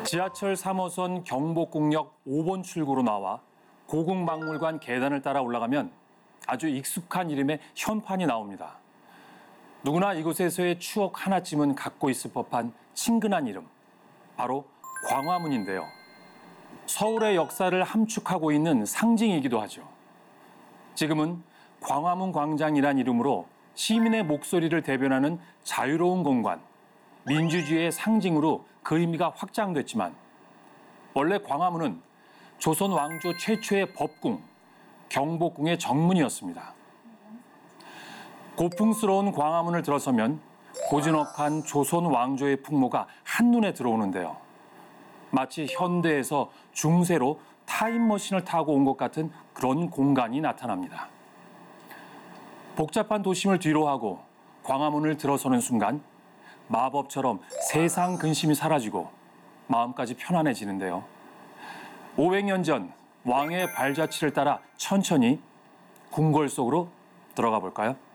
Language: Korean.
지하철 3호선 경복궁역 5번 출구로 나와 고궁박물관 계단을 따라 올라가면 아주 익숙한 이름의 현판이 나옵니다. 누구나 이곳에서의 추억 하나쯤은 갖고 있을 법한 친근한 이름, 바로 광화문인데요. 서울의 역사를 함축하고 있는 상징이기도 하죠. 지금은 광화문 광장이란 이름으로 시민의 목소리를 대변하는 자유로운 공간, 민주주의의 상징으로 그 의미가 확장됐지만 원래 광화문은 조선 왕조 최초의 법궁, 경복궁의 정문이었습니다. 고풍스러운 광화문을 들어서면 고즈넉한 조선 왕조의 풍모가 한눈에 들어오는데요. 마치 현대에서 중세로 타임머신을 타고 온 것 같은 그런 공간이 나타납니다. 복잡한 도심을 뒤로하고 광화문을 들어서는 순간 마법처럼 세상 근심이 사라지고 마음까지 편안해지는데요. 500년 전 왕의 발자취를 따라 천천히 궁궐 속으로 들어가 볼까요?